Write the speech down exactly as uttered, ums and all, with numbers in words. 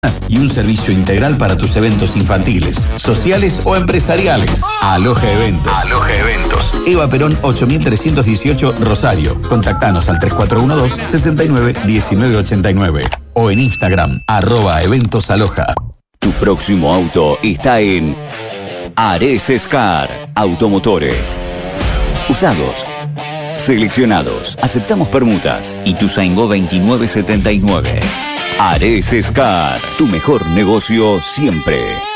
semanas y un servicio integral para tus eventos infantiles, sociales o empresariales. Aloja Eventos. Aloja Eventos. Eva Perón ocho mil trescientos dieciocho, Rosario. Contactanos al tres cuatro uno dos, seis nueve, uno nueve ocho nueve o en Instagram, arroba Eventos Aloja. Tu próximo auto está en Ares Scar Automotores. Usados, seleccionados, aceptamos permutas. Ituzaingó veintinueve setenta y nueve. Ares Scar, tu mejor negocio siempre.